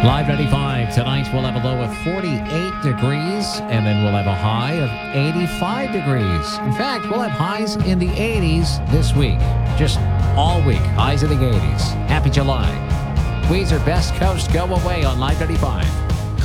Live 95. Tonight we'll have a low of 48 degrees, and then we'll have a high of 85 degrees. In fact, we'll have highs in the 80s this week. Just all week, highs in the 80s. Happy July. Weezer, Best Coast Go Away on Live 95.